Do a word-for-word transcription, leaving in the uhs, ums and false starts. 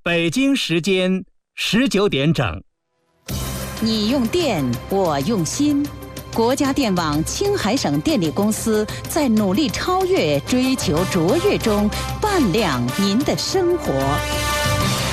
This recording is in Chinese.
北京时间十九点整。 你用电，我用心。国家电网青海省电力公司在努力超越、追求卓越中，伴亮您的生活。